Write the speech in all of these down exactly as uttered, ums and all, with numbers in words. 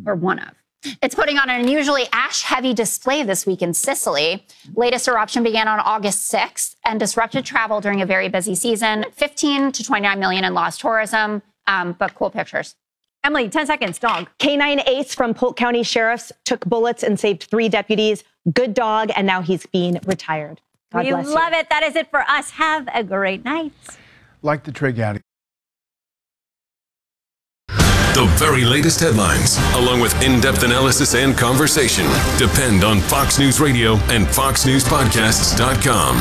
or one of. It's putting on an unusually ash-heavy display this week in Sicily. Latest eruption began on August sixth and disrupted travel during a very busy season. fifteen to twenty-nine million in lost tourism, um, but cool pictures. Emily, ten seconds, dog. K nine ace from Polk County Sheriffs took bullets and saved three deputies. Good dog, and now he's being retired. God we bless love you. it. That is it for us. Have a great night. Like the Trey Gowdy. The very latest headlines, along with in-depth analysis and conversation, depend on Fox News Radio and fox news podcasts dot com.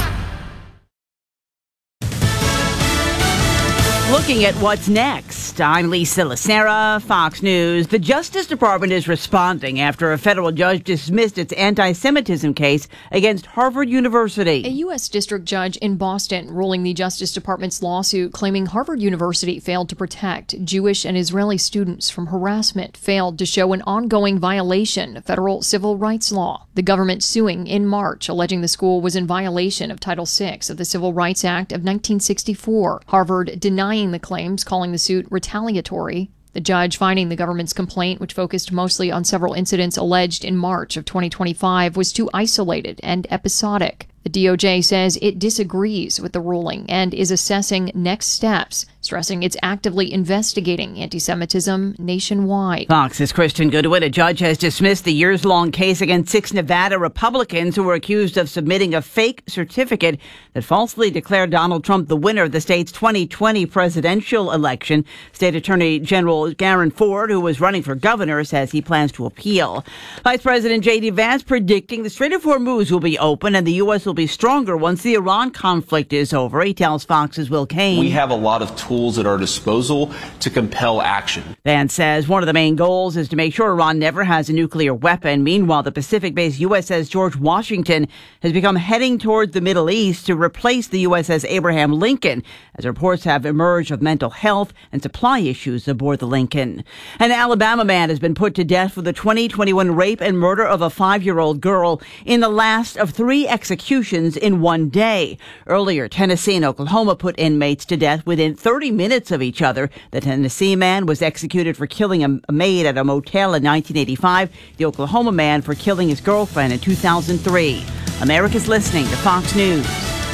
Looking at what's next, I'm Lisa Lacera, Fox News. The Justice Department is responding after a federal judge dismissed its anti-Semitism case against Harvard University. A U S district judge in Boston ruling the Justice Department's lawsuit claiming Harvard University failed to protect Jewish and Israeli students from harassment failed to show an ongoing violation of federal civil rights law. The government suing in March, alleging the school was in violation of Title six of the Civil Rights Act of nineteen sixty-four. Harvard denying the claims, calling the suit retaliatory. The judge finding the government's complaint, which focused mostly on several incidents alleged in March of twenty twenty-five, was too isolated and episodic. The D O J says it disagrees with the ruling and is assessing next steps, stressing it's actively investigating anti-Semitism nationwide. Fox's Kristen Goodwin. A judge has dismissed the years-long case against six Nevada Republicans who were accused of submitting a fake certificate that falsely declared Donald Trump the winner of the state's twenty twenty presidential election. State Attorney General Garen Ford, who was running for governor, says he plans to appeal. Vice President J D. Vance predicting the Strait of Hormuz will be open and the U S will be stronger once the Iran conflict is over. He tells Fox's Will Cain. We have a lot of tools at our disposal to compel action. Vance says one of the main goals is to make sure Iran never has a nuclear weapon. Meanwhile, the Pacific-based U S S George Washington has become heading towards the Middle East to replace the U S S Abraham Lincoln, as reports have emerged of mental health and supply issues aboard the Lincoln. An Alabama man has been put to death for the twenty twenty-one rape and murder of a five-year-old girl in the last of three executions in one day. Earlier, Tennessee and Oklahoma put inmates to death within thirty minutes of each other. The Tennessee man was executed for killing a maid at a motel in nineteen eighty-five. The Oklahoma man for killing his girlfriend in two thousand three. America's listening to Fox News.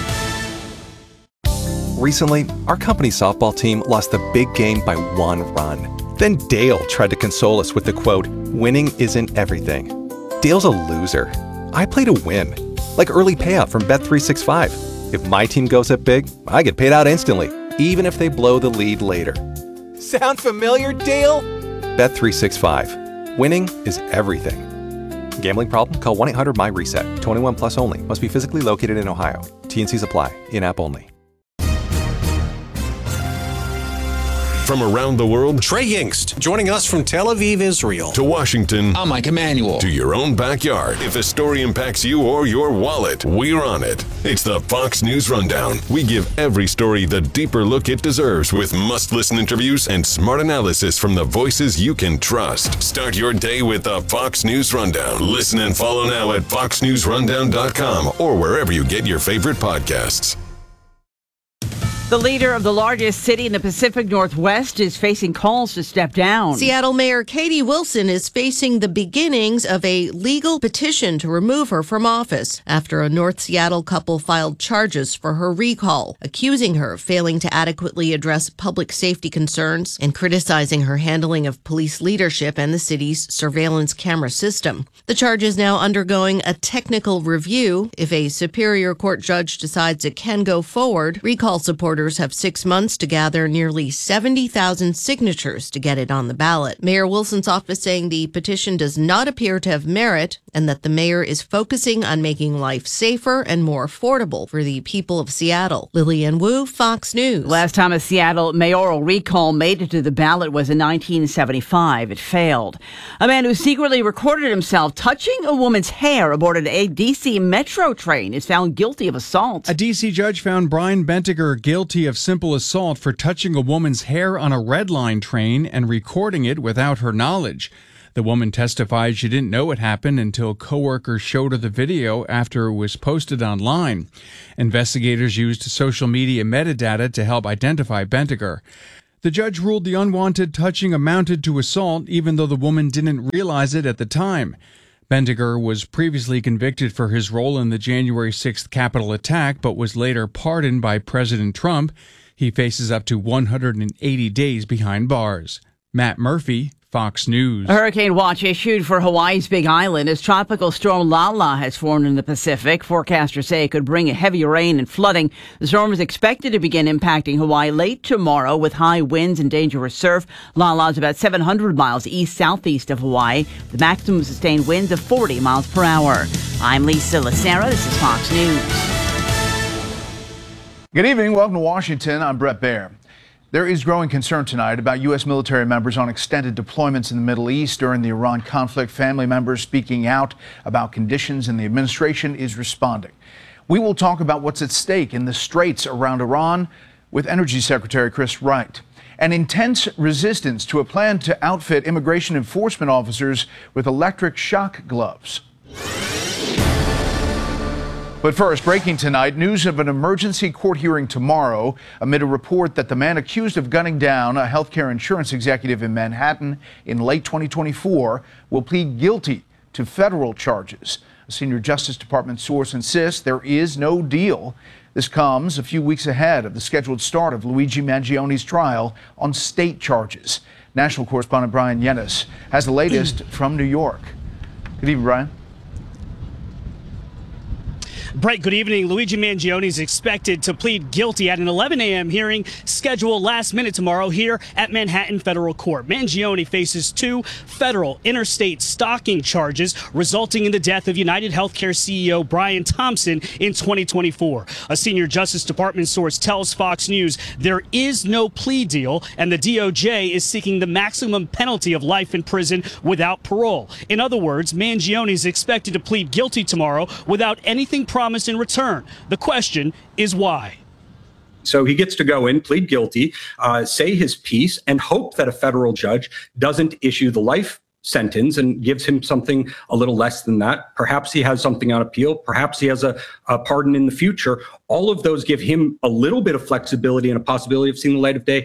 Recently, our company's softball team lost the big game by one run. Then Dale tried to console us with the quote, "Winning isn't everything." Dale's a loser. I play to win. Like early payout from Bet three sixty-five. If my team goes up big, I get paid out instantly, even if they blow the lead later. Sound familiar, Dale? Bet three sixty-five. Winning is everything. Gambling problem? Call one eight hundred M Y reset. twenty-one plus only. Must be physically located in Ohio. T and Cs apply. In-app only. From around the world, Trey Yingst, joining us from Tel Aviv, Israel. To Washington. I'm Mike Emanuel. To your own backyard. If a story impacts you or your wallet, we're on it. It's the Fox News Rundown. We give every story the deeper look it deserves with must-listen interviews and smart analysis from the voices you can trust. Start your day with the Fox News Rundown. Listen and follow now at fox news rundown dot com or wherever you get your favorite podcasts. The leader of the largest city in the Pacific Northwest is facing calls to step down. Seattle Mayor Katie Wilson is facing the beginnings of a legal petition to remove her from office after a North Seattle couple filed charges for her recall, accusing her of failing to adequately address public safety concerns and criticizing her handling of police leadership and the city's surveillance camera system. The charge is now undergoing a technical review. If a Superior Court judge decides it can go forward, recall supporters have six months to gather nearly seventy thousand signatures to get it on the ballot. Mayor Wilson's office saying the petition does not appear to have merit and that the mayor is focusing on making life safer and more affordable for the people of Seattle. Lillian Wu, Fox News. Last time a Seattle mayoral recall made it to the ballot was in nineteen seventy-five. It failed. A man who secretly recorded himself touching a woman's hair aboard a D C Metro train is found guilty of assault. A D C judge found Brian Bentiger guilty of simple assault for touching a woman's hair on a Red Line train and recording it without her knowledge. The woman testified she didn't know it happened until coworkers showed her the video after it was posted online. Investigators used social media metadata to help identify Bentiger. The judge ruled the unwanted touching amounted to assault, even though the woman didn't realize it at the time. Bentiger was previously convicted for his role in the January sixth Capitol attack, but was later pardoned by President Trump. He faces up to one hundred eighty days behind bars. Matt Murphy, Fox News. A hurricane watch issued for Hawaii's Big Island as tropical storm Lala has formed in the Pacific. Forecasters say it could bring heavy rain and flooding. The storm is expected to begin impacting Hawaii late tomorrow with high winds and dangerous surf. Lala is about seven hundred miles east-southeast of Hawaii, with maximum sustained winds of forty miles per hour. I'm Lisa Lacera. This is Fox News. Good evening. Welcome to Washington. I'm Brett Baer. There is growing concern tonight about U S military members on extended deployments in the Middle East during the Iran conflict. Family members speaking out about conditions, and the administration is responding. We will talk about what's at stake in the straits around Iran with Energy Secretary Chris Wright. An intense resistance to a plan to outfit immigration enforcement officers with electric shock gloves. But first, breaking tonight, news of an emergency court hearing tomorrow amid a report that the man accused of gunning down a healthcare insurance executive in Manhattan in late twenty twenty-four will plead guilty to federal charges. A senior Justice Department source insists there is no deal. This comes a few weeks ahead of the scheduled start of Luigi Mangione's trial on state charges. National correspondent Brian Yennis has the latest from New York. Good evening, Brian. Brett, good evening. Luigi Mangione is expected to plead guilty at an eleven a m hearing scheduled last minute tomorrow here at Manhattan Federal Court. Mangione faces two federal interstate stalking charges resulting in the death of United Healthcare C E O Brian Thompson in twenty twenty-four. A senior Justice Department source tells Fox News there is no plea deal, and the D O J is seeking the maximum penalty of life in prison without parole. In other words, Mangione is expected to plead guilty tomorrow without anything promised in return. The question is why. So he gets to go in, plead guilty, uh, say his piece, and hope that a federal judge doesn't issue the life sentence and gives him something a little less than that. Perhaps he has something on appeal. Perhaps he has a, a pardon in the future. All of those give him a little bit of flexibility and a possibility of seeing the light of day.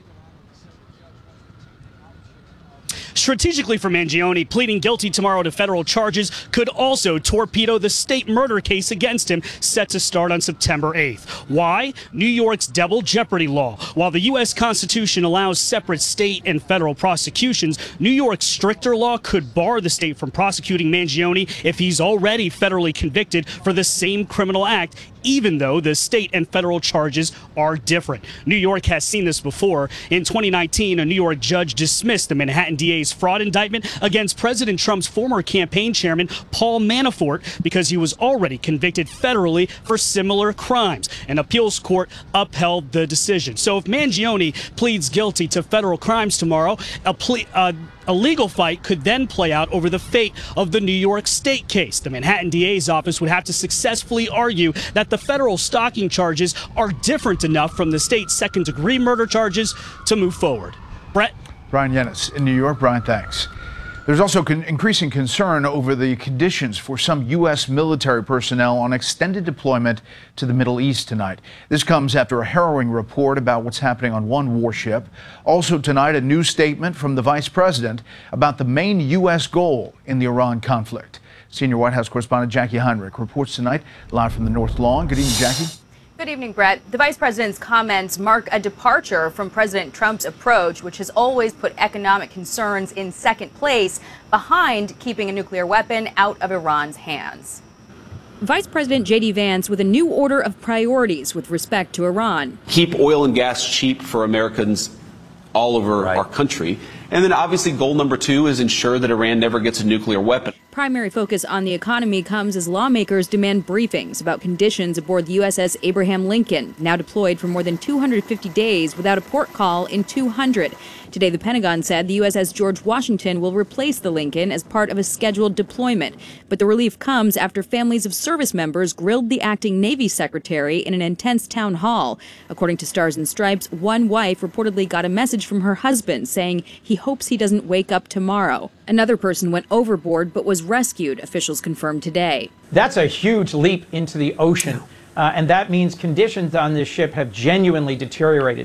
Strategically for Mangione, pleading guilty tomorrow to federal charges could also torpedo the state murder case against him set to start on September eighth. Why? New York's double jeopardy law. While the U S Constitution allows separate state and federal prosecutions, New York's stricter law could bar the state from prosecuting Mangione if he's already federally convicted for the same criminal act, even though the state and federal charges are different. New York has seen this before. In twenty nineteen, a New York judge dismissed the Manhattan D A's fraud indictment against President Trump's former campaign chairman, Paul Manafort, because he was already convicted federally for similar crimes. An appeals court upheld the decision. So if Mangione pleads guilty to federal crimes tomorrow, a plea, uh, a legal fight could then play out over the fate of the New York State case. The Manhattan D A's office would have to successfully argue that the federal stalking charges are different enough from the state's second-degree murder charges to move forward. Brett? Brian Yennis in New York. Brian, thanks. There's also con- increasing concern over the conditions for some U S military personnel on extended deployment to the Middle East tonight. This comes after a harrowing report about what's happening on one warship. Also tonight, a new statement from the vice president about the main U S goal in the Iran conflict. Senior White House correspondent Jackie Heinrich reports tonight live from the North Lawn. Good evening, Jackie. Good evening, Brett. The vice president's comments mark a departure from President Trump's approach, which has always put economic concerns in second place behind keeping a nuclear weapon out of Iran's hands. Vice President J D Vance with a new order of priorities with respect to Iran. Keep oil and gas cheap for Americans all over right. our country. And then obviously goal number two is ensure that Iran never gets a nuclear weapon. Primary focus on the economy comes as lawmakers demand briefings about conditions aboard the U S S Abraham Lincoln, now deployed for more than two hundred fifty days without a port call in two hundred. Today, the Pentagon said the U S S George Washington will replace the Lincoln as part of a scheduled deployment. But the relief comes after families of service members grilled the acting Navy secretary in an intense town hall. According to Stars and Stripes, one wife reportedly got a message from her husband saying he hopes he doesn't wake up tomorrow. Another person went overboard but was rescued, officials confirmed today. That's a huge leap into the ocean, uh, and that means conditions on this ship have genuinely deteriorated.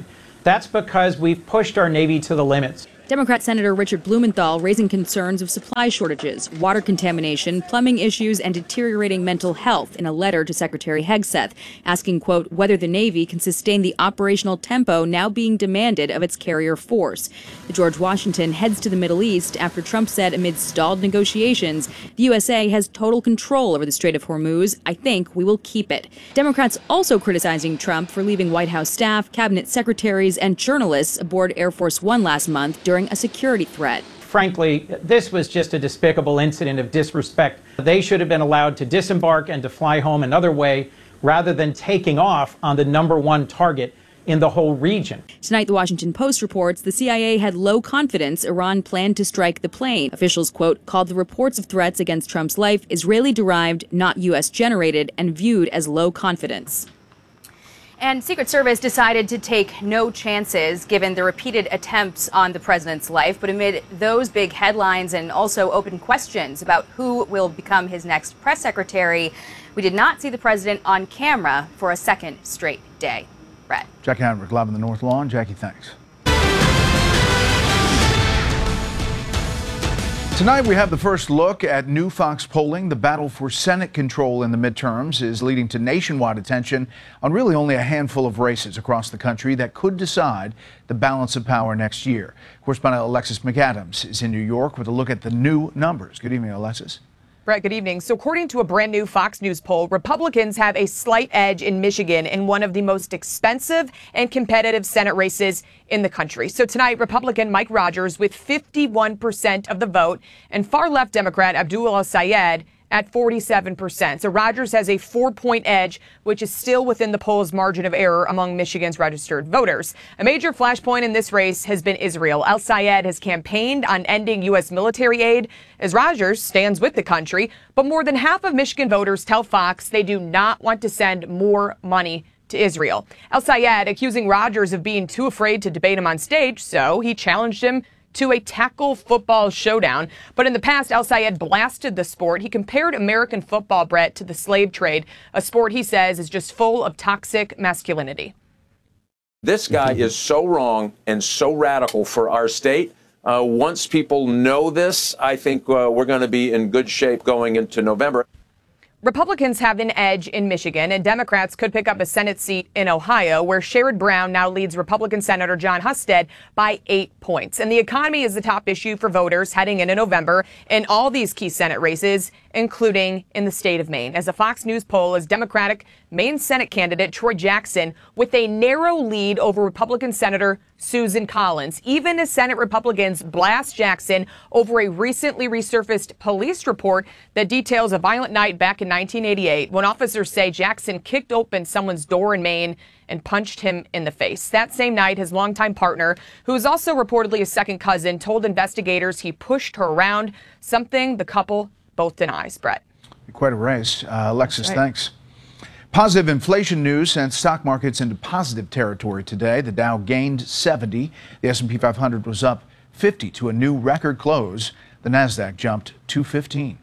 That's because we've pushed our Navy to the limits. Democrat Senator Richard Blumenthal raising concerns of supply shortages, water contamination, plumbing issues, and deteriorating mental health in a letter to Secretary Hegseth, asking, quote, whether the Navy can sustain the operational tempo now being demanded of its carrier force. The George Washington heads to the Middle East after Trump said amid stalled negotiations, the U S A has total control over the Strait of Hormuz. I think we will keep it. Democrats also criticizing Trump for leaving White House staff, cabinet secretaries, and journalists aboard Air Force One last month during a security threat. Frankly, this was just a despicable incident of disrespect. They should have been allowed to disembark and to fly home another way rather than taking off on the number one target in the whole region. Tonight, the Washington Post reports the C I A had low confidence Iran planned to strike the plane. Officials, quote, called the reports of threats against Trump's life Israeli-derived, not U S generated, and viewed as low confidence. And Secret Service decided to take no chances given the repeated attempts on the president's life. But amid those big headlines and also open questions about who will become his next press secretary, we did not see the president on camera for a second straight day. Brett. Jackie Heinrich live on the North Lawn. Jackie, thanks. Tonight, we have the first look at new Fox polling. The battle for Senate control in the midterms is leading to nationwide attention on really only a handful of races across the country that could decide the balance of power next year. Correspondent Alexis McAdams is in New York with a look at the new numbers. Good evening, Alexis. Brett, good evening. So according to a brand new Fox News poll, Republicans have a slight edge in Michigan in one of the most expensive and competitive Senate races in the country. So tonight, Republican Mike Rogers with fifty-one percent of the vote and far left Democrat Abdul El-Sayed at forty-seven percent. So Rogers has a four-point edge, which is still within the poll's margin of error among Michigan's registered voters. A major flashpoint in this race has been Israel. El-Sayed has campaigned on ending U S military aid as Rogers stands with the country. But more than half of Michigan voters tell Fox they do not want to send more money to Israel. El-Sayed accusing Rogers of being too afraid to debate him on stage, so he challenged him to a tackle football showdown. But in the past, El-Sayed blasted the sport. He compared American football, Brett, to the slave trade, a sport he says is just full of toxic masculinity. This guy is so wrong and so radical for our state. Uh, once people know this, I think uh, we're going to be in good shape going into November. Republicans have an edge in Michigan, and Democrats could pick up a Senate seat in Ohio, where Sherrod Brown now leads Republican Senator Jon Husted by eight points. And the economy is the top issue for voters heading into November in all these key Senate races, including in the state of Maine. As a Fox News poll is Democratic Maine Senate candidate Troy Jackson with a narrow lead over Republican Senator Susan Collins, even as Senate Republicans blast Jackson over a recently resurfaced police report that details a violent night back in nineteen eighty-eight when officers say Jackson kicked open someone's door in Maine and punched him in the face. That same night, his longtime partner, who is also reportedly a second cousin, told investigators he pushed her around, something the couple both denies. Brett. Quite a race. Uh, Alexis, right. Thanks. Positive inflation news sent stock markets into positive territory today. The Dow gained seventy. The S and P five hundred was up fifty to a new record close. The Nasdaq jumped two fifteen.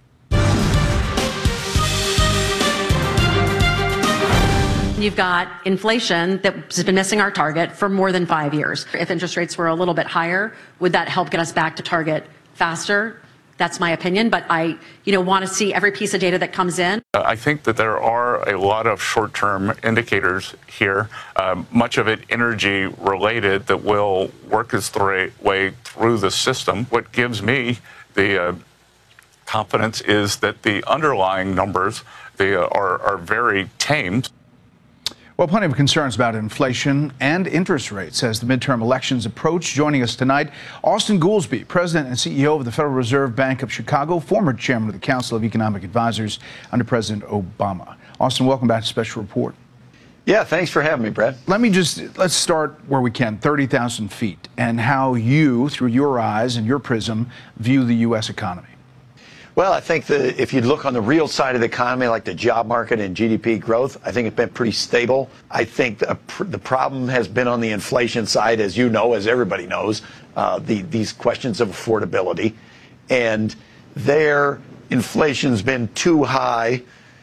You've got inflation that's been missing our target for more than five years. If interest rates were a little bit higher, would that help get us back to target faster? That's my opinion, but I, you know, want to see every piece of data that comes in. I think that there are a lot of short-term indicators here, um, much of it energy related, that will work its th- way through the system. What gives me the uh, confidence is that the underlying numbers they, uh, are, are very tame. Well, plenty of concerns about inflation and interest rates as the midterm elections approach. Joining us tonight, Austan Goolsbee, President and C E O of the Federal Reserve Bank of Chicago, former chairman of the Council of Economic Advisors under President Obama. Austan, welcome back to Special Report. Yeah, thanks for having me, Brett. Let me just, let's start where we can, thirty thousand feet, and how you, through your eyes and your prism, view the U S economy. Well, I think that if you look on the real side of the economy, like the job market and G D P growth, I think it's been pretty stable. I think the, the problem has been on the inflation side, as you know, as everybody knows, uh, the, these questions of affordability. And there, inflation's been too high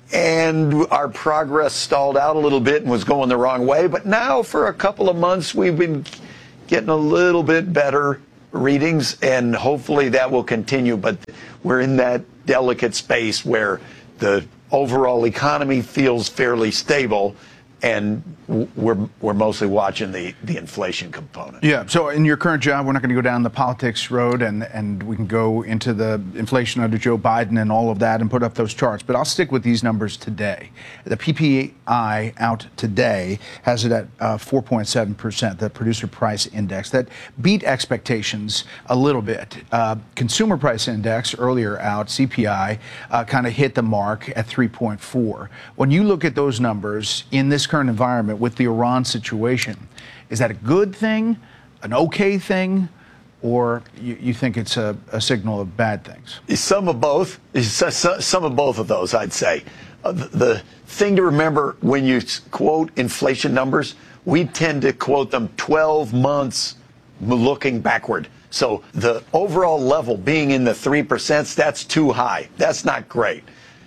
and our progress stalled out a little bit and was going the wrong way. But now for a couple of months, we've been getting a little bit better readings, and hopefully that will continue. But we're in that delicate space where the overall economy feels fairly stable, and we're we're mostly watching the, the inflation component. Yeah, so in your current job, we're not going to go down the politics road, and, and we can go into the inflation under Joe Biden and all of that and put up those charts. But I'll stick with these numbers today. The P P I out today has it at uh, four point seven percent, the Producer Price Index. That beat expectations a little bit. Uh, Consumer Price Index earlier out, C P I, uh, kind of hit the mark at three point four. When you look at those numbers in this current environment with the Iran situation, is that a good thing, an okay thing, or you, you think it's a, a signal of bad things? Some of both. Some of both of those, I'd say. Uh, the, the thing to remember when you quote inflation numbers, we tend to quote them twelve months looking backward. So the overall level being in the three percent, that's too high. That's not great.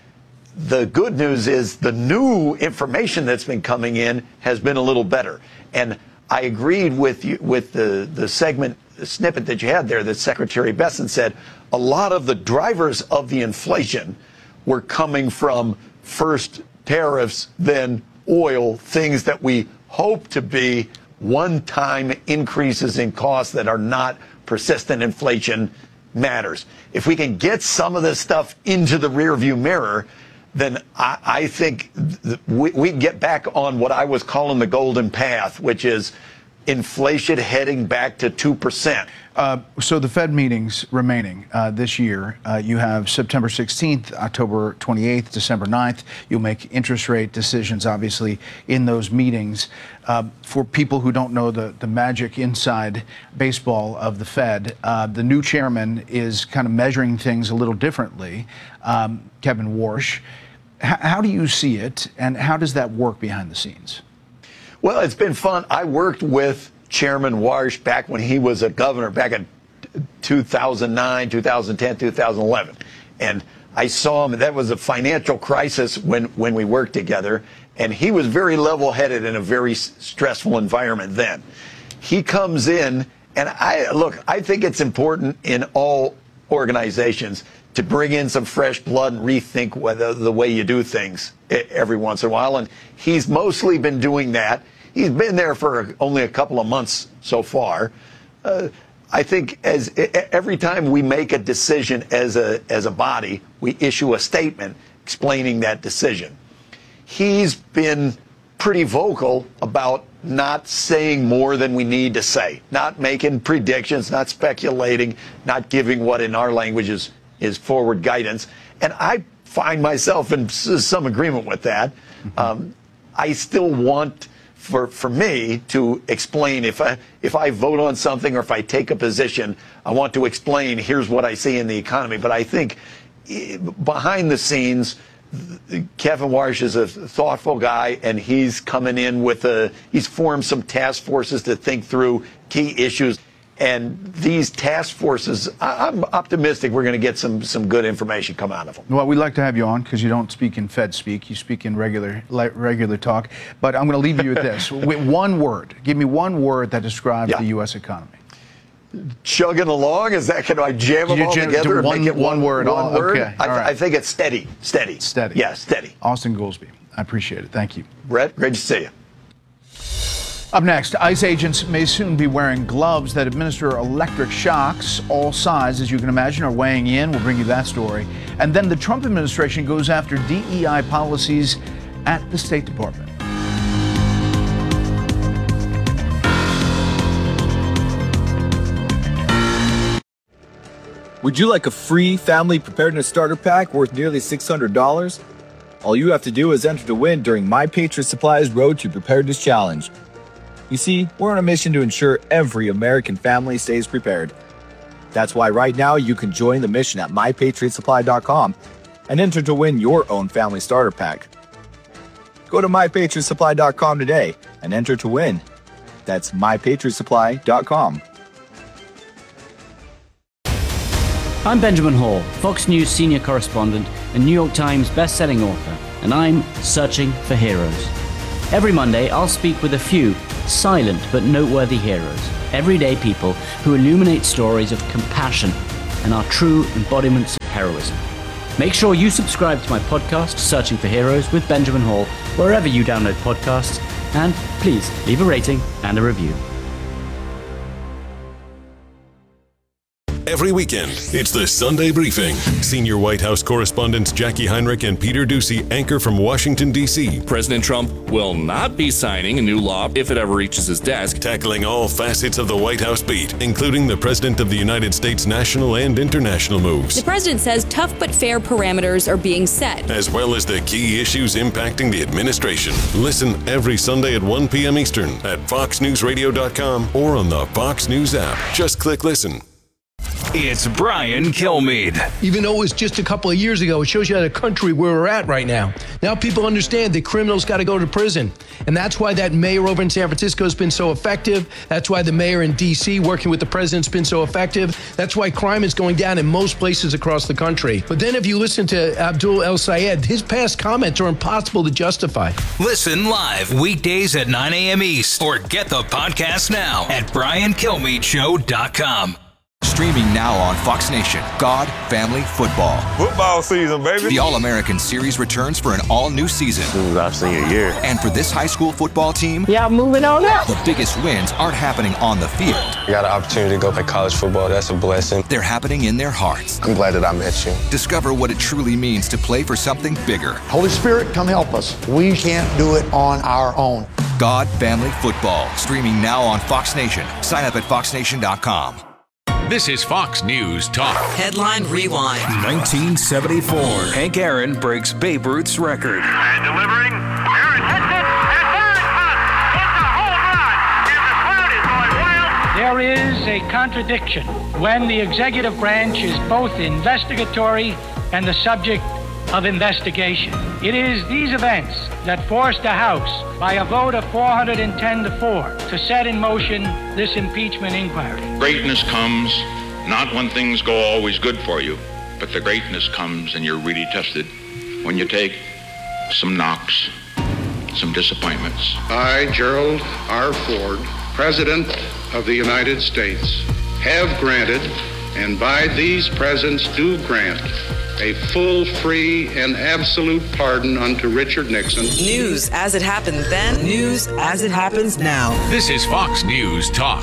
The good news is the new information that's been coming in has been a little better. And I agreed with you, with the, the segment the snippet that you had there that Secretary Bessent said a lot of the drivers of the inflation were coming from first tariffs, then oil, things that we hope to be one-time increases in costs that are not persistent inflation matters. If we can get some of this stuff into the rearview mirror, then I, I think th- we, we get back on what I was calling the golden path, which is inflation heading back to two percent. Uh, so the Fed meetings remaining uh, this year, uh, you have September sixteenth, October twenty-eighth, December ninth. You'll make interest rate decisions, obviously, in those meetings. Uh, for people who don't know the, the magic inside baseball of the Fed, uh, the new chairman is kind of measuring things a little differently, um, Kevin Warsh. H- how do you see it, and how does that work behind the scenes? Well, it's been fun. I worked with Chairman Warsh back when he was a governor back in two thousand nine, two thousand ten, two thousand eleven. And I saw him, that was a financial crisis when, when we worked together. And he was very level-headed in a very stressful environment then. He comes in, and I look, I think it's important in all organizations to bring in some fresh blood and rethink whether the way you do things every once in a while. And he's mostly been doing that. He's been there for only a couple of months so far. Uh, I think as every time we make a decision as a as a body, we issue a statement explaining that decision. He's been pretty vocal about not saying more than we need to say, not making predictions, not speculating, not giving what in our language is, is forward guidance. And I find myself in some agreement with that. Um, I still want, for for me, to explain if I if I vote on something or if I take a position, I want to explain here's what I see in the economy. But I think behind the scenes, Kevin Warsh is a thoughtful guy, and he's coming in with a, he's formed some task forces to think through key issues. And these task forces, I'm optimistic we're going to get some some good information come out of them. Well, we'd like to have you on because you don't speak in Fed speak. You speak in regular regular talk. But I'm going to leave you with this. With one word. Give me one word that describes yeah. the U S economy. Chugging along? Is that, can I jam them all jam, together and one, make it one, one word? One word? Okay. I, th- right. I think it's steady. Steady. Steady. Yeah, steady. Austin Goolsbee, I appreciate it. Thank you. Brett, great to see you. Up next, ICE agents may soon be wearing gloves that administer electric shocks. All sides, as you can imagine, are weighing in. We'll bring you that story. And then the Trump administration goes after D E I policies at the State Department. Would you like a free family preparedness starter pack worth nearly six hundred dollars? All you have to do is enter to win during My Patriot Supply's Road to Preparedness Challenge. You see, we're on a mission to ensure every American family stays prepared. That's why right now you can join the mission at my patriot supply dot com and enter to win your own family starter pack. Go to my patriot supply dot com today and enter to win. That's my patriot supply dot com. I'm Benjamin Hall, Fox News senior correspondent and New York Times best-selling author. and I'm searching for heroes. Every Monday, I'll speak with a few silent but noteworthy heroes, everyday people who illuminate stories of compassion and are true embodiments of heroism. Make sure you subscribe to my podcast, Searching for Heroes with Benjamin Hall, wherever you download podcasts, and please leave a rating and a review. Every weekend, it's the Sunday Briefing. Senior White House correspondents Jackie Heinrich and Peter Doocy anchor from Washington, D C President Trump will not be signing a new law if it ever reaches his desk. Tackling all facets of the White House beat, including the President of the United States national and international moves. The president says tough but fair parameters are being set, as well as the key issues impacting the administration. Listen every Sunday at one p.m. Eastern at fox news radio dot com or on the Fox News app. Just click listen. It's Brian Kilmeade. Even though it was just a couple of years ago, it shows you how the country where we're at right now. Now people understand that criminals got to go to prison. And that's why that mayor over in San Francisco has been so effective. That's why the mayor in D C working with the president's been so effective. That's why crime is going down in most places across the country. But then if you listen to Abdul El Sayed, his past comments are impossible to justify. Listen live weekdays at nine a.m. East or get the podcast now at brian kilmeade show dot com. Streaming now on Fox Nation, God, Family, Football. Football season, baby. The All-American Series returns for an all-new season. This is our senior year. And for this high school football team, yeah, moving on up. The biggest wins aren't happening on the field. I got an opportunity to go play college football. That's a blessing. They're happening in their hearts. I'm glad that I met you. Discover what it truly means to play for something bigger. Holy Spirit, come help us. We can't do it on our own. God, Family, Football. Streaming now on Fox Nation. Sign up at fox nation dot com. This is Fox News Talk. Headline Rewind. nineteen seventy-four. Hank Aaron breaks Babe Ruth's record. And delivering. Aaron hits it. And there it comes. It's a home run. And the crowd is going wild. There is a contradiction when the executive branch is both investigatory and the subject of investigation. It is these events that forced the House, by a vote of four hundred ten to four, to set in motion this impeachment inquiry. Greatness comes not when things go always good for you, but the greatness comes and you're really tested when you take some knocks, some disappointments. I, Gerald R. Ford, President of the United States, have granted, and by these presents do grant, a full, free, and absolute pardon unto Richard Nixon. News as it happened then, news as it happens now. This is Fox News Talk.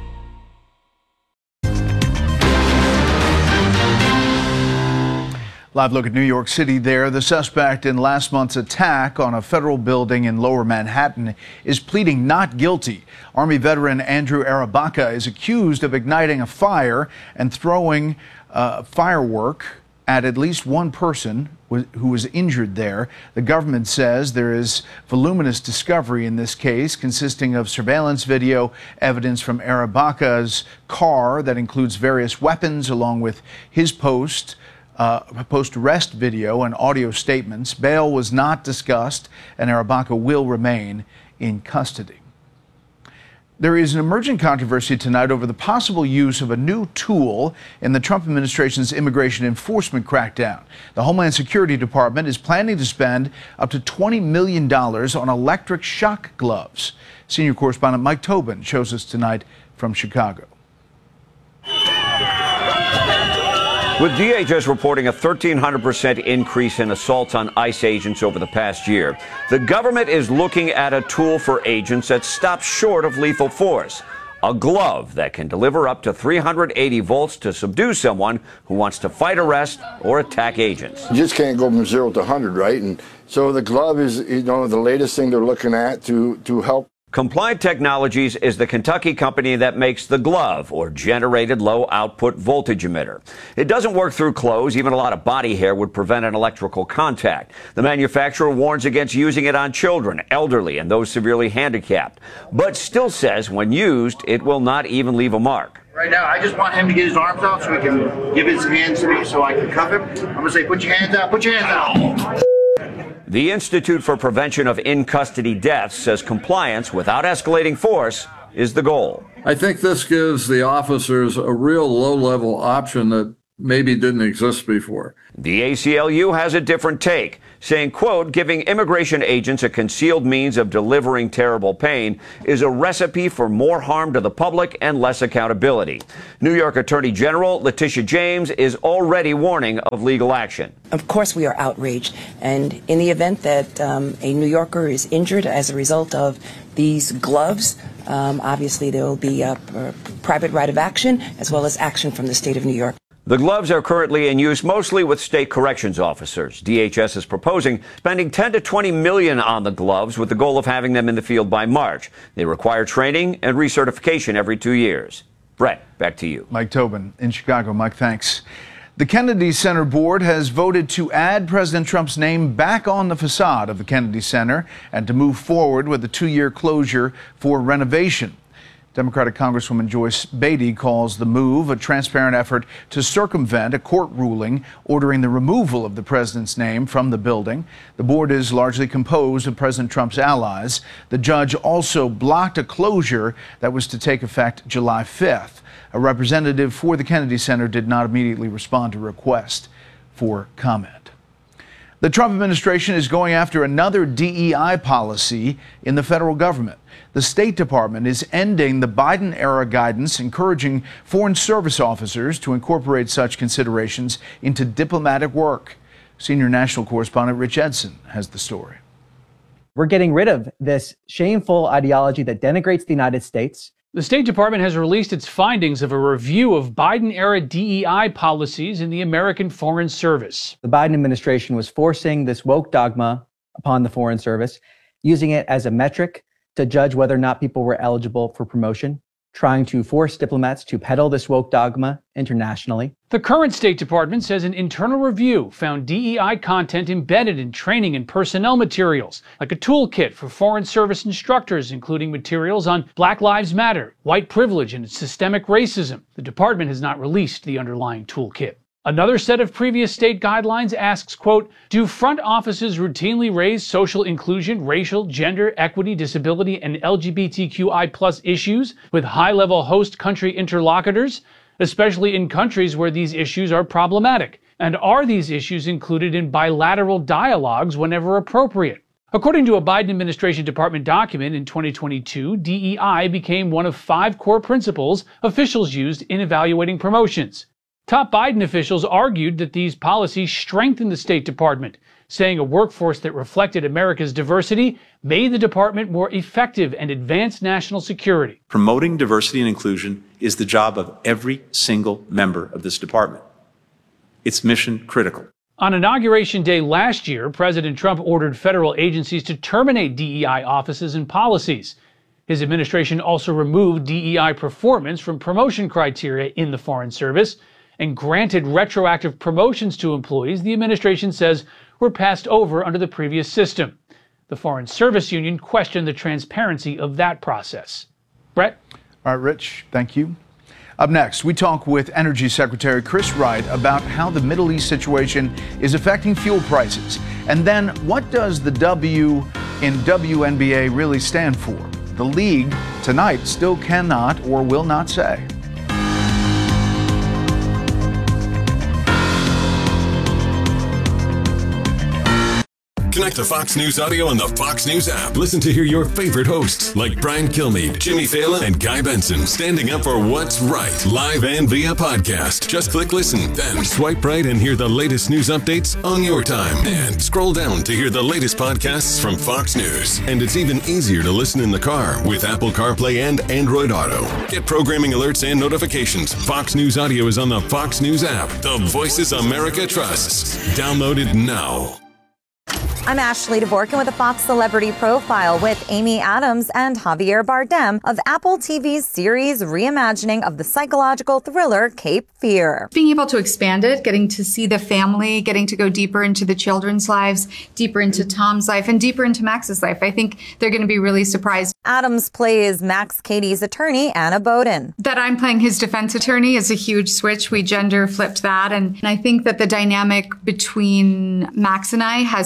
Live look at New York City there. The suspect in last month's attack on a federal building in Lower Manhattan is pleading not guilty. Army veteran Andrew Arabaca is accused of igniting a fire and throwing uh, firework at at least one person who was injured there. The government says there is voluminous discovery in this case, consisting of surveillance video, evidence from Arabaca's car that includes various weapons, along with his post, uh, post-arrest video and audio statements. Bail was not discussed, and Arabaca will remain in custody. There is an emerging controversy tonight over the possible use of a new tool in the Trump administration's immigration enforcement crackdown. The Homeland Security Department is planning to spend up to twenty million dollars on electric shock gloves. Senior correspondent Mike Tobin shows us tonight from Chicago. With D H S reporting a thirteen hundred percent increase in assaults on ICE agents over the past year, the government is looking at a tool for agents that stops short of lethal force. A glove that can deliver up to three hundred eighty volts to subdue someone who wants to fight arrest or attack agents. You just can't go from zero to one hundred, right? And so the glove is, you know, the latest thing they're looking at to, to help. Compliant Technologies is the Kentucky company that makes the glove, or generated low-output voltage emitter. It doesn't work through clothes. Even a lot of body hair would prevent an electrical contact. The manufacturer warns against using it on children, elderly, and those severely handicapped, but still says when used, it will not even leave a mark. Right now, I just want him to get his arms out so he can give his hands to me so I can cuff him. I'm going to say, put your hands out, put your hands out. The Institute for Prevention of In-Custody Deaths says compliance without escalating force is the goal. I think this gives the officers a real low-level option that maybe didn't exist before. The A C L U has a different take, saying, quote, giving immigration agents a concealed means of delivering terrible pain is a recipe for more harm to the public and less accountability. New York Attorney General Letitia James is already warning of legal action. Of course we are outraged. And in the event that um, a New Yorker is injured as a result of these gloves, um, obviously there will be a, a private right of action as well as action from the state of New York. The gloves are currently in use mostly with state corrections officers. D H S is proposing spending ten to twenty million on the gloves with the goal of having them in the field by March. They require training and recertification every two years. Brett, back to you. Mike Tobin in Chicago. Mike, thanks. The Kennedy Center Board has voted to add President Trump's name back on the facade of the Kennedy Center and to move forward with a two-year closure for renovation. Democratic Congresswoman Joyce Beatty calls the move a transparent effort to circumvent a court ruling ordering the removal of the president's name from the building. The board is largely composed of President Trump's allies. The judge also blocked a closure that was to take effect July fifth. A representative for the Kennedy Center did not immediately respond to a request for comment. The Trump administration is going after another D E I policy in the federal government. The State Department is ending the Biden-era guidance encouraging Foreign Service officers to incorporate such considerations into diplomatic work. Senior national correspondent Rich Edson has the story. We're getting rid of this shameful ideology that denigrates the United States. The State Department has released its findings of a review of Biden-era D E I policies in the American Foreign Service. The Biden administration was forcing this woke dogma upon the Foreign Service, using it as a metric to judge whether or not people were eligible for promotion, trying to force diplomats to peddle this woke dogma internationally. The current State Department says an internal review found D E I content embedded in training and personnel materials, like a toolkit for Foreign Service instructors, including materials on Black Lives Matter, white privilege, and systemic racism. The department has not released the underlying toolkit. Another set of previous state guidelines asks, quote, do front offices routinely raise social inclusion, racial, gender, equity, disability, and L G B T Q I plus issues with high-level host country interlocutors, especially in countries where these issues are problematic? And are these issues included in bilateral dialogues whenever appropriate? According to a Biden administration department document in twenty twenty-two, D E I became one of five core principles officials used in evaluating promotions. Top Biden officials argued that these policies strengthened the State Department, saying a workforce that reflected America's diversity made the department more effective and advanced national security. Promoting diversity and inclusion is the job of every single member of this department. It's mission critical. On Inauguration Day last year, President Trump ordered federal agencies to terminate D E I offices and policies. His administration also removed D E I performance from promotion criteria in the Foreign Service and granted retroactive promotions to employees the administration says were passed over under the previous system. The Foreign Service Union questioned the transparency of that process. Brett? All right, Rich, thank you. Up next, we talk with Energy Secretary Chris Wright about how the Middle East situation is affecting fuel prices. And then, what does the W in W N B A really stand for? The league tonight still cannot or will not say. Connect to Fox News Audio on the Fox News app. Listen to hear your favorite hosts like Brian Kilmeade, Jimmy Fallon, and Guy Benson standing up for what's right, live and via podcast. Just click listen, then swipe right and hear the latest news updates on your time. And scroll down to hear the latest podcasts from Fox News. And it's even easier to listen in the car with Apple CarPlay and Android Auto. Get programming alerts and notifications. Fox News Audio is on the Fox News app. The voices America trusts. Download it now. I'm Ashley Dvorkin with a Fox Celebrity Profile with Amy Adams and Javier Bardem of Apple T V's series reimagining of the psychological thriller Cape Fear. Being able to expand it, getting to see the family, getting to go deeper into the children's lives, deeper into Tom's life, and deeper into Max's life. I think they're going to be really surprised. Adams plays Max Cady's attorney, Anna Bowden. That I'm playing his defense attorney is a huge switch. We gender flipped that. And I think that the dynamic between Max and I has such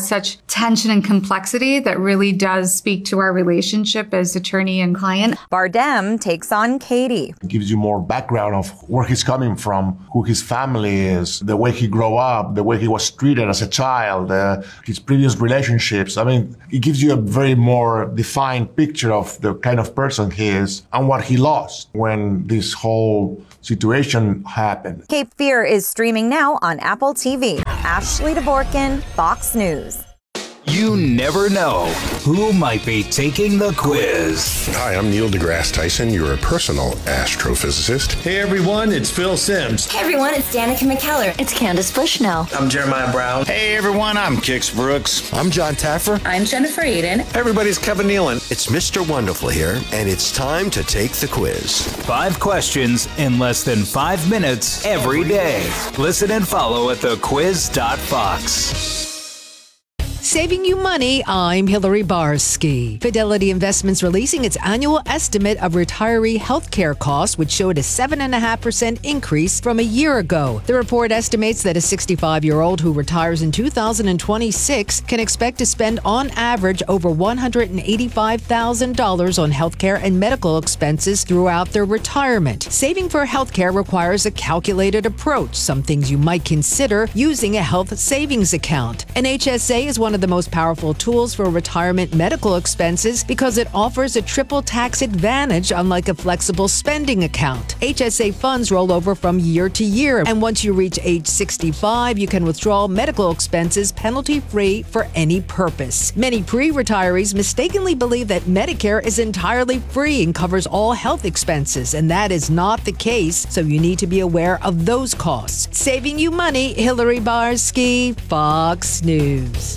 tension and complexity that really does speak to our relationship as attorney and client. Bardem takes on Katie. It gives you more background of where he's coming from, who his family is, the way he grew up, the way he was treated as a child, uh, his previous relationships. I mean, it gives you a very more defined picture of the kind of person he is and what he lost when this whole situation happened. Cape Fear is streaming now on Apple T V. Ashley Dvorkin, Fox News. You never know who might be taking the quiz. Hi, I'm Neil deGrasse Tyson, your personal astrophysicist. Hey everyone, it's Phil Simms. Hey everyone, it's Danica McKellar. It's Candace Bushnell. I'm Jeremiah Brown. Hey everyone, I'm Kix Brooks. I'm John Taffer. I'm Jennifer Aiden. Everybody's Kevin Nealon. It's Mister Wonderful here, and it's time to take the quiz. Five questions in less than five minutes every day. Listen and follow at the quiz dot fox. Saving you money, I'm Hillary Barsky. Fidelity Investments releasing its annual estimate of retiree healthcare costs, which showed a seven point five percent increase from a year ago. The report estimates that a sixty-five-year-old who retires in two thousand twenty-six can expect to spend on average over one hundred eighty-five thousand dollars on healthcare and medical expenses throughout their retirement. Saving for healthcare requires a calculated approach, some things you might consider using a health savings account. An H S A is one of the most powerful tools for retirement medical expenses because it offers a triple tax advantage, unlike a flexible spending account. H S A funds roll over from year to year, and once you reach age sixty-five, you can withdraw medical expenses penalty-free for any purpose. Many pre-retirees mistakenly believe that Medicare is entirely free and covers all health expenses, and that is not the case, so you need to be aware of those costs. Saving you money, Hillary Barsky, Fox News.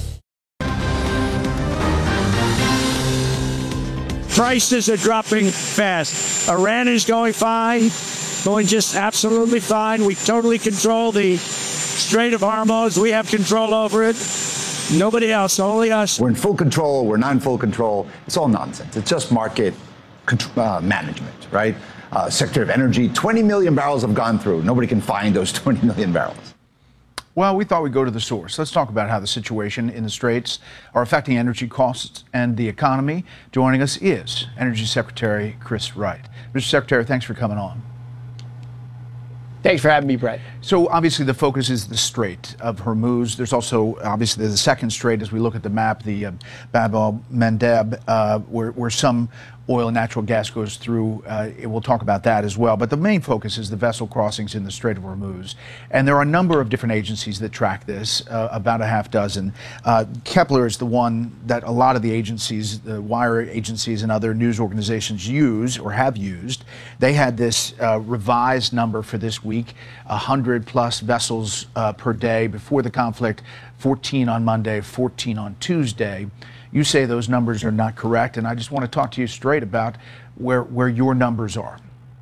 Prices are dropping fast. Iran is going fine, going just absolutely fine. We totally control the Strait of Hormuz. We have control over it. Nobody else, only us. We're in full control. We're not in full control. It's all nonsense. It's just market uh, management, right? Uh, Secretary of Energy, twenty million barrels have gone through. Nobody can find those twenty million barrels. Well, we thought we'd go to the source. Let's talk about how the situation in the Straits are affecting energy costs and the economy. Joining us is Energy Secretary Chris Wright. Mister Secretary, thanks for coming on. Thanks for having me, Brett. So obviously the focus is the Strait of Hormuz. There's also obviously the second strait as we look at the map, the uh, Bab el-Mandeb, uh, where, where some oil and natural gas goes through. Uh, we'll talk about that as well. But the main focus is the vessel crossings in the Strait of Hormuz. And there are a number of different agencies that track this, uh, about a half dozen. Uh, Kepler is the one that a lot of the agencies, the wire agencies and other news organizations use or have used. They had this uh, revised number for this week, one hundred plus vessels uh, per day before the conflict, fourteen on Monday, fourteen on Tuesday. You say those numbers are not correct, and I just want to talk to you straight about where, where your numbers are.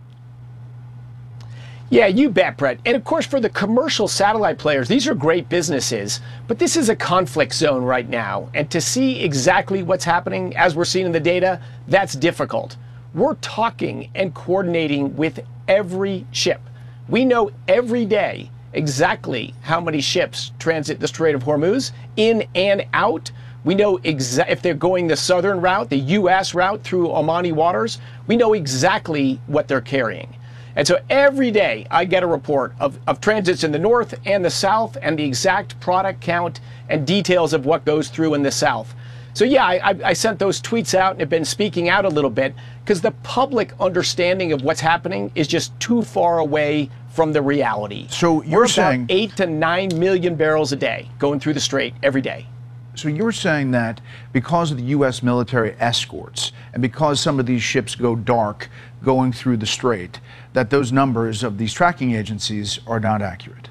Yeah, you bet, Brett. And of course, for the commercial satellite players, these are great businesses, but this is a conflict zone right now. And to see exactly what's happening as we're seeing in the data, that's difficult. We're talking and coordinating with every ship. We know every day exactly how many ships transit the Strait of Hormuz in and out. We know exa- if they're going the southern route, the U S route through Omani waters, we know exactly what they're carrying. And so every day I get a report of, of transits in the north and the south and the exact product count and details of what goes through in the south. So yeah, I, I sent those tweets out and have been speaking out a little bit because the public understanding of what's happening is just too far away from the reality. So you're We're saying about eight to nine million barrels a day going through the strait every day. So you're saying that because of the U S military escorts and because some of these ships go dark going through the strait, that those numbers of these tracking agencies are not accurate?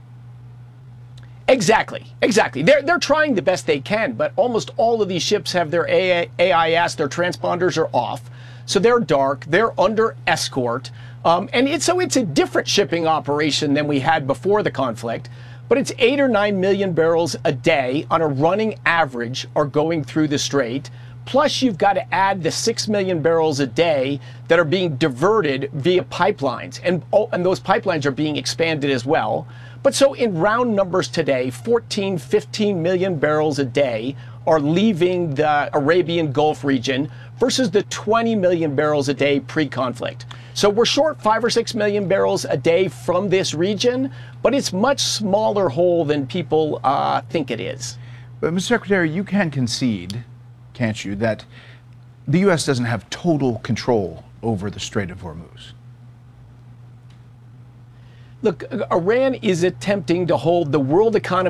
Exactly, exactly. They're, they're trying the best they can, but almost all of these ships have their A I S, their transponders are off. So they're dark, they're under escort. Um, and it's, so it's a different shipping operation than we had before the conflict. But it's eight or nine million barrels a day on a running average are going through the strait. Plus, you've got to add the six million barrels a day that are being diverted via pipelines. And, oh, and those pipelines are being expanded as well. But so in round numbers today, fourteen, fifteen million barrels a day are leaving the Arabian Gulf region versus the twenty million barrels a day pre-conflict. So we're short five or six million barrels a day from this region, but it's much smaller hole than people uh, think it is. But, Mister Secretary, you can concede, can't you, that the U S doesn't have total control over the Strait of Hormuz? Look, Iran is attempting to hold the world economy